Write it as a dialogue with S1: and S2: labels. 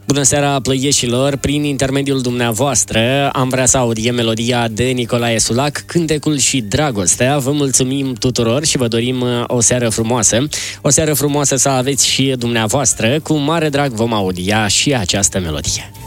S1: Bună seara, plăieșilor! Prin intermediul dumneavoastră am vrea să audiem melodia de Nicolae Sulac, Cântecul și Dragostea. Vă mulțumim tuturor și vă dorim o seară frumoasă. O seară frumoasă să aveți și dumneavoastră. Cu mare drag vom audia și această melodie.